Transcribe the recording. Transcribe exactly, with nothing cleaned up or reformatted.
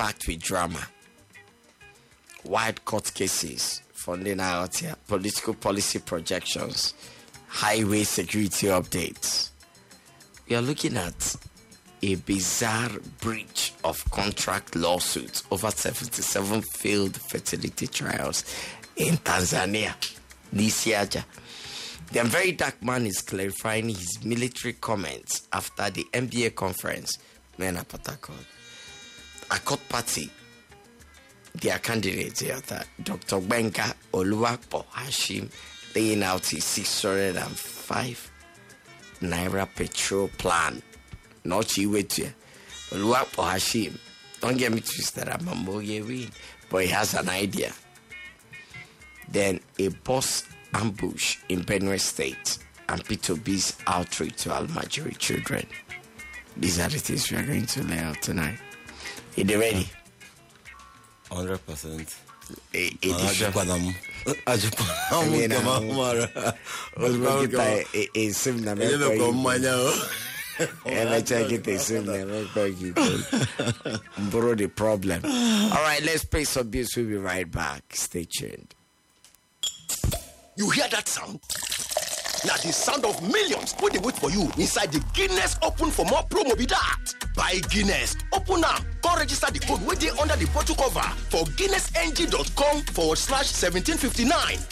packed with drama. Wide court cases, funding out here, political policy projections, highway security updates. We are looking at a bizarre breach of contract lawsuits over seventy-seven failed fertility trials in Tanzania. Nisiaja. The very dark man is clarifying his military comments after the N B A conference. Mena Patakot. A court party, their candidate here, Doctor Gbenga Oluwapo Hashim, laying out his six hundred five Naira petrol plan. Not you wait here. Oluwapo Hashim, don't get me twisted, I'm a win, but he has an idea. Then a boss ambush in Benue State and P two B's outreach to Almajiri children. These are the things we are going to lay out tonight. Are you ready? one hundred percent. The problem. All right, let's pay some bills. We'll be right back. Stay tuned. You hear that sound? Now the sound of millions wey dey wait for you inside the Guinness Open for More promo be that. Buy Guinness, open now, go register the code wey dey under the bottle cover for guinnessng.com forward slash 1759